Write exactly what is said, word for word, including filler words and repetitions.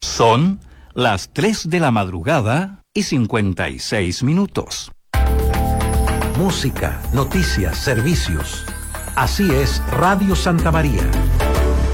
Son las tres de la madrugada y cincuenta y seis minutos. Música, noticias, servicios. Así es Radio Santa María.